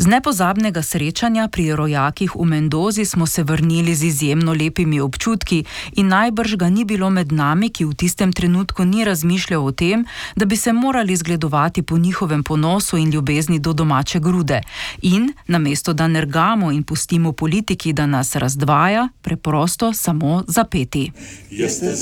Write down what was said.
Z nepozabnega srečanja pri rojakih v Mendozi smo se vrnili z izjemno lepimi občutki in najbrž ga ni bilo med nami, ki v tistem trenutku ni razmišljal o tem, da bi se morali zgledovati po njihovem ponosu in ljubezni do domače grude. In, namesto da nergamo in pustimo politiki, da nas razdvaja, preprosto samo zapeti.